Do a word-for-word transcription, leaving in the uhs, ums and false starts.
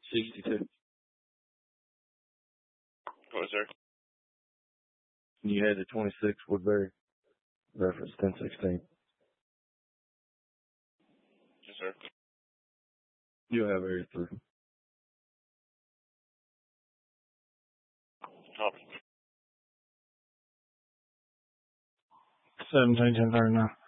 sixty-two. What, sir? You had the twenty-six Woodbury reference ten sixteen. Yes, sir. You'll have area three. Copy. seventeen ten thirty-nine.